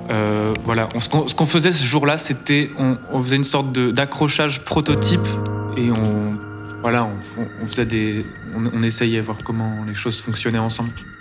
Voilà, ce qu'on faisait ce jour-là, c'était on faisait une sorte d'accrochage prototype et on essayait voir comment les choses fonctionnaient ensemble.